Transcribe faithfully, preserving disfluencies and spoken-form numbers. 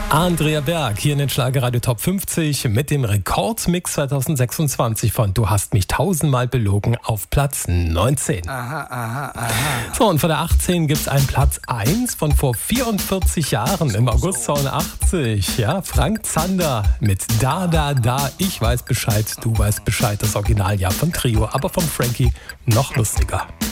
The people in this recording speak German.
Andrea Berg hier in den Schlagerradio Top fünfzig mit dem Rekordmix zwanzig sechsundzwanzig von Du hast mich tausendmal belogen auf Platz neunzehn. Aha, aha, aha. So, und von der achtzehn gibt es einen Platz eins von vor vierundvierzig Jahren, im August zweiundachtzig. Ja, Frank Zander mit Da, Da, Da, ich weiß Bescheid, du weißt Bescheid. Das Originaljahr von Trio, aber von Frankie noch lustiger.